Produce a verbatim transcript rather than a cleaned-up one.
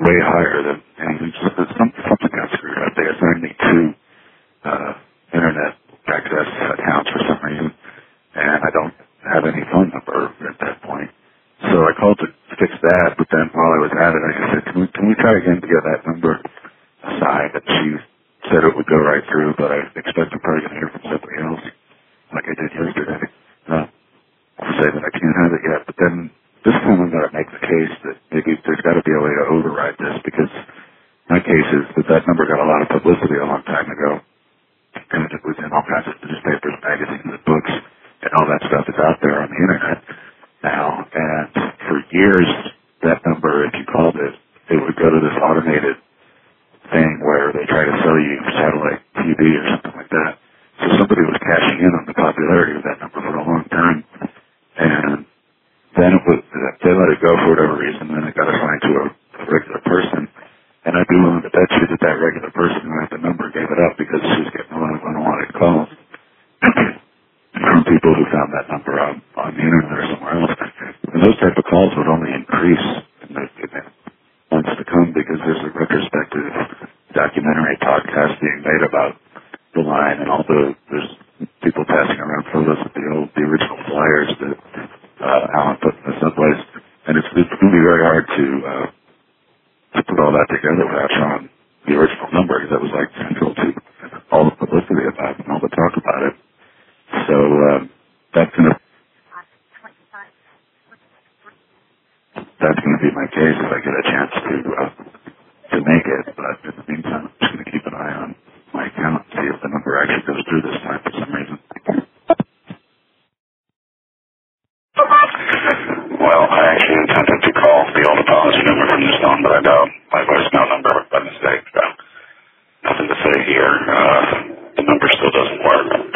way higher than anything. Just, some, something got screwed up. They assigned me two uh, internet access accounts for some reason, and I don't have any phone number at that point. So I called to fix that, but then while I was at it, I said, can we, can we try again to get that number assigned? And she said it would go right through, but I expect I'm probably going to hear from somebody else, like I did yesterday. Uh, I'll say that I can't have it yet, but then this time I'm going to make the case that maybe there's got to be a way to override this, because my case is that that number got a lot of publicity a long time ago, and it was in all kinds of newspapers, magazines, and books, and all that stuff is out there on the internet now. And for years, that number, if you called it, it would go to this automated thing where they try to sell you satellite T V or something like that. So somebody was cashing in on the popularity of that number for a long time, and then it was, they let it go for whatever reason, then it got assigned to a, a regular person. And I'd be willing to bet you that that regular person who had the number gave it up because she was getting a lot of unwanted calls from people who found that number on, on the internet or somewhere else. And those type of calls would only increase in the, in the months to come, because there's a retrospective documentary podcast being made about the line, and all the, there's people passing around photos of the old, the original flyers that uh, Alan put in the subways. And it's, it's going to be very hard to, uh, to put all that together without showing the original number, because that was like central to all the publicity about it and all the talk about it. So um, that's going to that's going to be my case if I get a chance to uh, to make it. But in the meantime, I'm just going to keep an eye on my account and see if the number actually goes through this time for some reason. Well, I actually intended to call the old apology number from this phone, but I dialed my voicemail number by mistake. So nothing to say here. Uh, the number still doesn't work.